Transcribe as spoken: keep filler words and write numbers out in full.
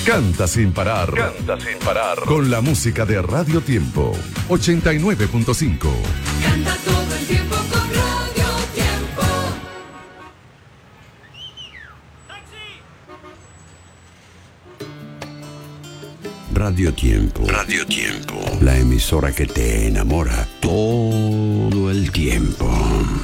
Canta sin parar. Canta sin parar. Con la música de Radio Tiempo. ochenta y nueve punto cinco. Canta todo el tiempo con Radio Tiempo. Radio Tiempo. Radio Tiempo. La emisora que te enamora todo el tiempo.